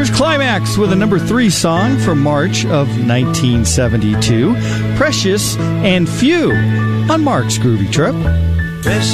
Here's Climax with a number 3 song from March of 1972, Precious and Few, on Mark's Groovy Trip.